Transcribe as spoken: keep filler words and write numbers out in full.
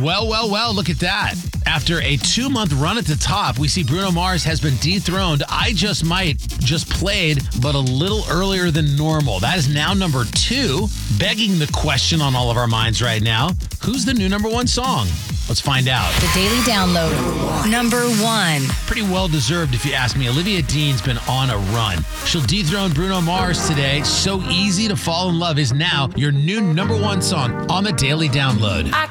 Well, well, well, look at that. After a two-month run at the top, we see Bruno Mars has been dethroned. I Just Might just played, but a little earlier than normal. That is now number two, begging the question on all of our minds right now. Who's the new number one song? Let's find out. The Daily Download. Number one. Pretty well deserved, if you ask me. Olivia Dean's been on a run. She'll dethrone Bruno Mars today. So Easy to Fall in Love is now your new number one song on the Daily Download.